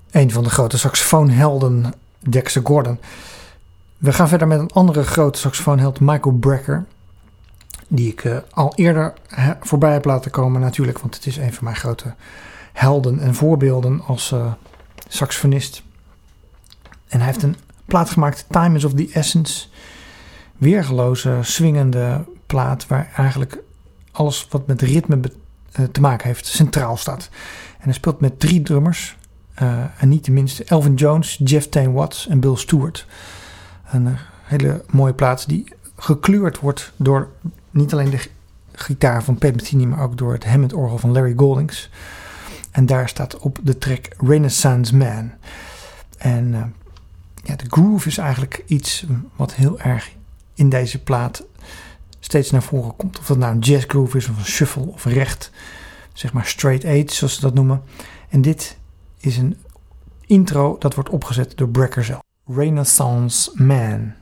een van de grote saxofoonhelden Dexter Gordon. We gaan verder met een andere grote saxofoonheld, Michael Brecker, die ik al eerder voorbij heb laten komen natuurlijk, want het is een van mijn grote helden en voorbeelden als saxofonist. En hij heeft een plaat gemaakt, Time is of the Essence. Weergeloze, swingende plaat waar eigenlijk alles wat met ritme te maken heeft centraal staat. En hij speelt met 3 drummers. En niet de minste, Elvin Jones, Jeff Tain Watts en Bill Stewart. Een hele mooie plaat die gekleurd wordt door niet alleen de gitaar van Pat Metheny, maar ook door het Hammond-orgel van Larry Goldings. En daar staat op de track Renaissance Man. En de groove is eigenlijk iets wat heel erg in deze plaat steeds naar voren komt. Of dat nou een jazz groove is of een shuffle of recht. Zeg maar straight 8 zoals ze dat noemen. En dit is een intro dat wordt opgezet door Brecker zelf. Renaissance Man.